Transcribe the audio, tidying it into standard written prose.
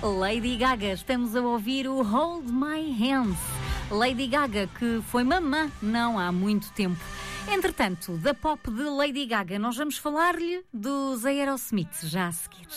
Lady Gaga, estamos a ouvir o Hold My Hands. Lady Gaga, que foi mamã não há muito tempo. Entretanto, da pop de Lady Gaga, nós vamos falar-lhe dos Aerosmith já a seguir.